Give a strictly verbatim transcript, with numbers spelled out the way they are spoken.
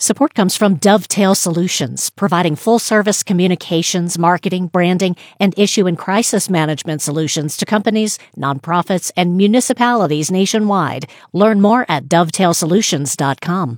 Support comes from Dovetail Solutions, providing full-service communications, marketing, branding, and issue and crisis management solutions to companies, nonprofits, and municipalities nationwide. Learn more at dovetail solutions dot com.